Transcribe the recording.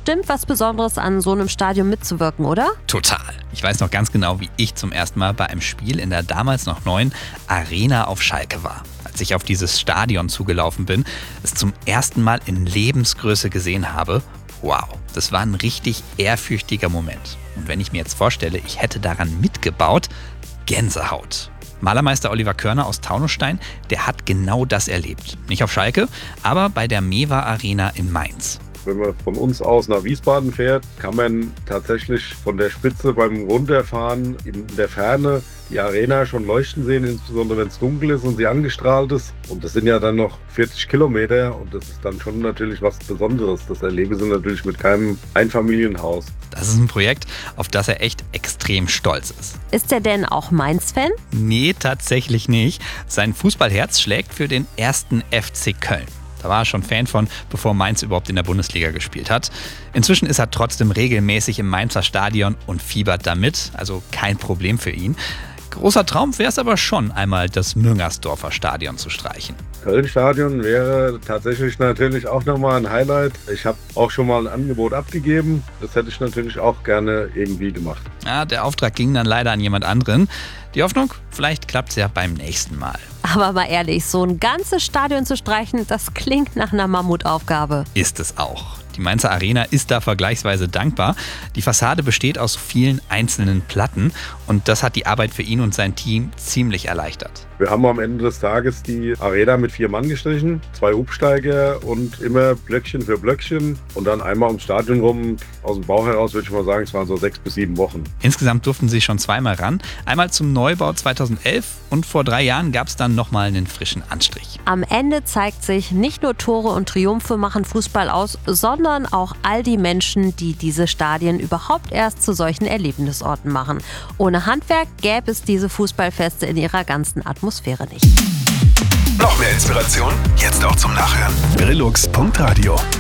bestimmt was Besonderes, an so einem Stadion mitzuwirken, oder? Total. Ich weiß noch ganz genau, wie ich zum ersten Mal bei einem Spiel in der damals noch neuen Arena auf Schalke war. Als ich auf dieses Stadion zugelaufen bin, es zum ersten Mal in Lebensgröße gesehen habe. Wow, das war ein richtig ehrfürchtiger Moment. Und wenn ich mir jetzt vorstelle, ich hätte daran mitgebaut, Gänsehaut. Malermeister Oliver Körner aus Taunusstein, der hat genau das erlebt. Nicht auf Schalke, aber bei der Mewa Arena in Mainz. Wenn man von uns aus nach Wiesbaden fährt, kann man tatsächlich von der Spitze beim Runterfahren in der Ferne die Arena schon leuchten sehen, insbesondere wenn es dunkel ist und sie angestrahlt ist. Und das sind ja dann noch 40 Kilometer und das ist dann schon natürlich was Besonderes. Das erleben sie natürlich mit keinem Einfamilienhaus. Das ist ein Projekt, auf das er echt extrem stolz ist. Ist er denn auch Mainz-Fan? Nee, tatsächlich nicht. Sein Fußballherz schlägt für den 1. FC Köln. Da war er schon Fan von, bevor Mainz überhaupt in der Bundesliga gespielt hat. Inzwischen ist er trotzdem regelmäßig im Mainzer Stadion und fiebert damit, also kein Problem für ihn. Großer Traum wäre es aber schon, einmal das Müngersdorfer Stadion zu streichen. Köln-Stadion wäre tatsächlich natürlich auch nochmal ein Highlight. Ich habe auch schon mal ein Angebot abgegeben. Das hätte ich natürlich auch gerne irgendwie gemacht. Ja, der Auftrag ging dann leider an jemand anderen. Die Hoffnung, vielleicht klappt es ja beim nächsten Mal. Aber mal ehrlich, so ein ganzes Stadion zu streichen, das klingt nach einer Mammutaufgabe. Ist es auch. Die Mainzer Arena ist da vergleichsweise dankbar. Die Fassade besteht aus vielen einzelnen Platten und das hat die Arbeit für ihn und sein Team ziemlich erleichtert. Wir haben am Ende des Tages die Arena mit 4 Mann gestrichen, 2 Hubsteiger und immer Blöckchen für Blöckchen und dann einmal ums Stadion rum. Aus dem Bauch heraus würde ich mal sagen, es waren so 6 bis 7 Wochen. Insgesamt durften sie schon zweimal ran. Einmal zum Neubau 2011 und vor 3 Jahren gab es dann nochmal einen frischen Anstrich. Am Ende zeigt sich, nicht nur Tore und Triumphe machen Fußball aus, sondern auch all die Menschen, die diese Stadien überhaupt erst zu solchen Erlebnisorten machen. Ohne Handwerk gäbe es diese Fußballfeste in ihrer ganzen Atmosphäre nicht. Noch mehr Inspiration? Jetzt auch zum Nachhören. Brillux.radio